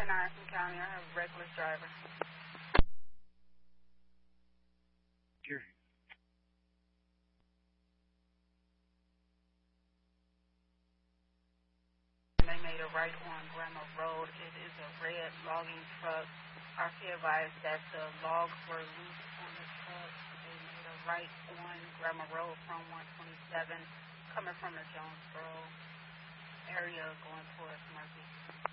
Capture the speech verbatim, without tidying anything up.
ten nine from County. I have a reckless driver. Sure. They made a right on Grandma Road. It is a red logging truck. R P advised that the logs were loose on the truck. They made a right on Grandma Road from one twenty-seven, coming from the Jonesboro area going towards Murphy.